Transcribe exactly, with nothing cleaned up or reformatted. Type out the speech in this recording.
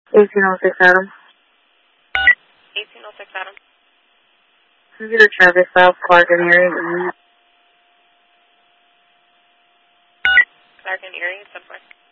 eighteen oh six Adam. eighteen oh six Adam. Computer traffic stop, Clark and Erie. Clark and Erie, subway.